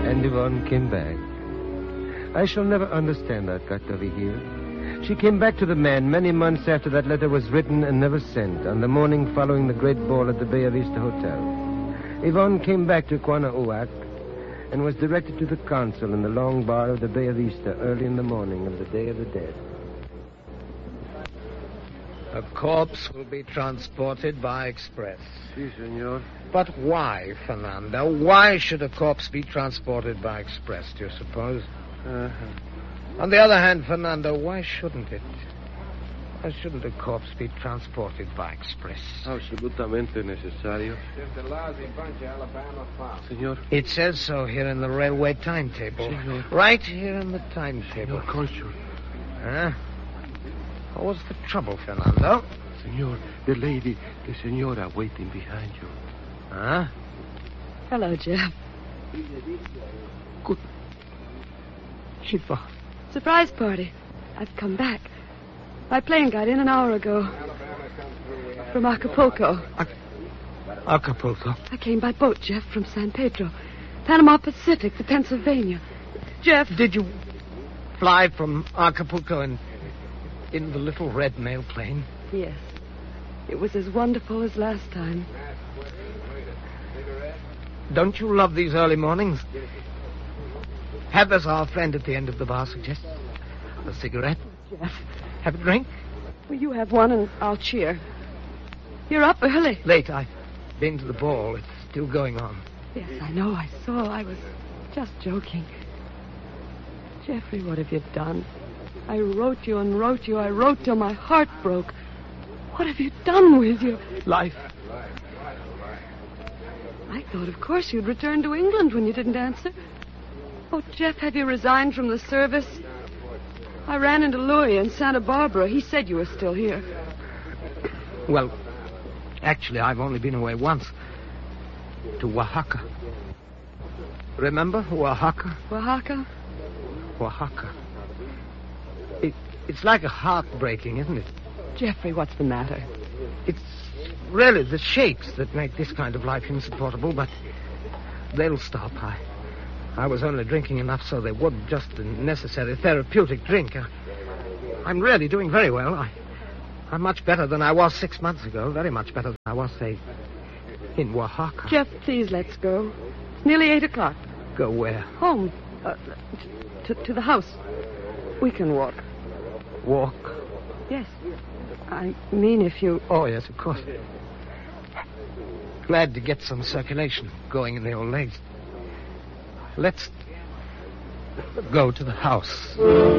And Yvonne came back. I shall never understand that, Dr. Hill. She came back to the man many months after that letter was written and never sent, on the morning following the great ball at the Bay of Vista Hotel. Yvonne came back to Quanauac and was directed to the consul in the long bar of the Bay of Vista early in the morning of the Day of the Dead. A corpse will be transported by express. Si, senor. But why, Fernando? Why should a corpse be transported by express, do you suppose? On the other hand, Fernando, why shouldn't it? Why shouldn't a corpse be transported by express? Absolutamente necesario. Senor. It says so here in the railway timetable. Senor. Right here in the timetable. Senor Consul. Huh? What's the trouble, Fernando? Senor, the lady, the senora waiting behind you. Huh? Hello, Jeff. Good. Yvonne. Surprise party. I've come back. My plane got in an hour ago. From Acapulco. Acapulco? I came by boat, Jeff, from San Pedro. Panama Pacific to Pennsylvania. Jeff... Did you fly from Acapulco in the little red mail plane? Yes. It was as wonderful as last time. Don't you love these early mornings? Have, as our friend at the end of the bar suggests, a cigarette. Jeff. Have a drink? Well, you have one and I'll cheer. You're up early. Late. I've been to the ball. It's still going on. Yes, I know. I saw. I was just joking. Jeffrey, what have you done? I wrote you and wrote you. I wrote till my heart broke. What have you done with you? Life. I thought, of course, you'd return to England when you didn't answer. Oh, Jeff, have you resigned from the service? I ran into Louis in Santa Barbara. He said you were still here. Well, actually, I've only been away once. To Oaxaca. Remember Oaxaca? Oaxaca? Oaxaca. It's like a heartbreaking, isn't it? Jeffrey, what's the matter? It's really the shakes that make this kind of life insupportable, but they'll stop. I was only drinking enough so they would, just a necessary therapeutic drink. I'm really doing very well. I'm much better than I was 6 months ago. Very much better than I was, say, in Oaxaca. Jeff, please, let's go. It's nearly 8 o'clock. Go where? Home. To the house. We can walk. Walk? Yes. I mean, if you... Oh, yes, of course. Glad to get some circulation going in the old legs. Let's go to the house.